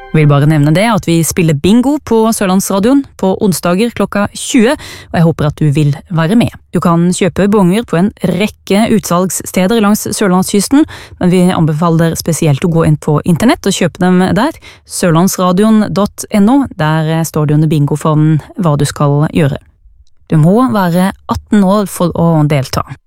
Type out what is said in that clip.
Jeg vil bare nevne det at vi spiller bingo på Sørlandsradioen på onsdager klokka 20, og jeg håper at du vil være med. Du kan kjøpe bonger på en rekke utsalgssteder langs Sørlandskysten, men vi anbefaler spesielt å gå inn på internett og kjøpe dem der, sørlandsradion.no, der står det under bingoformen hva du skal gjøre. Du må være 18 år for å delta.